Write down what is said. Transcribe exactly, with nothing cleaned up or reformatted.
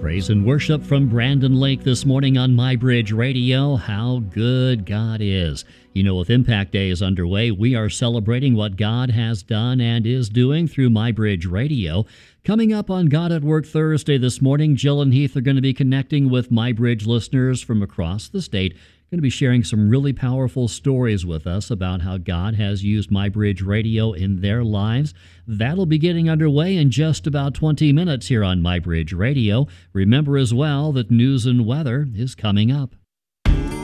Praise and worship from Brandon Lake this morning on My Bridge Radio. How good God is. You know, with Impact Day is underway, we are celebrating what God has done and is doing through My Bridge Radio. Coming up on God at Work Thursday this morning, Jill and Heath are going to be connecting with My Bridge listeners from across the state. Going to be sharing some really powerful stories with us about how God has used My Bridge Radio in their lives. That'll be getting underway in just about twenty minutes here on My Bridge Radio. Remember as well that news and weather is coming up.